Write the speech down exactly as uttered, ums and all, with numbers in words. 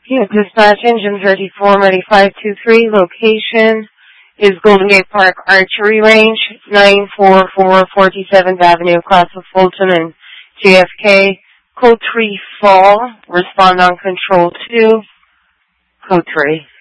Yeah, dispatch engine thirty-four, ready five two three, location is Golden Gate Park Archery Range, nine forty-four forty-seventh Avenue, across of Fulton and J F K. Code three, fall. Respond on control two. Code three.